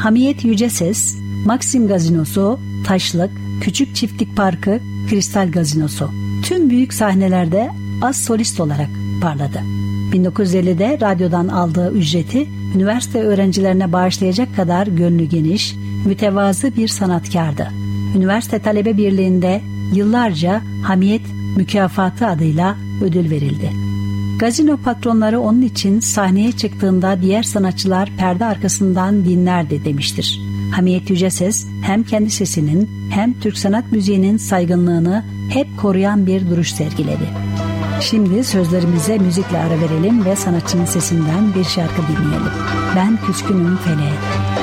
Hamiyet Yüceses, Maxim Gazinosu, Taşlık, Küçük Çiftlik Parkı, Kristal Gazinosu. Tüm büyük sahnelerde az solist olarak parladı. 1950'de radyodan aldığı ücreti üniversite öğrencilerine bağışlayacak kadar gönlü geniş, mütevazı bir sanatkardı. Üniversite Talebe Birliği'nde yıllarca Hamiyet Mükafatı adıyla ödül verildi. Gazino patronları onun için sahneye çıktığında diğer sanatçılar perde arkasından dinlerdi demiştir. Hamiyet Yüceses hem kendi sesinin hem Türk sanat müziğinin saygınlığını hep koruyan bir duruş sergiledi. Şimdi sözlerimize müzikle ara verelim ve sanatçının sesinden bir şarkı dinleyelim. Ben Küskünüm Feleğe.